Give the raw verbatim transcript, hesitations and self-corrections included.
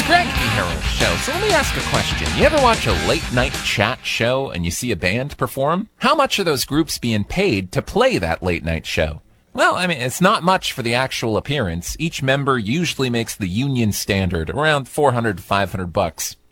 Greg from Hero Show. So let me ask a question. You ever watch a late-night chat show and you see a band perform? How much are those groups being paid to play that late-night show? Well, I mean, it's not much for the actual appearance. Each member usually makes the union standard, around four hundred to five hundred bucks.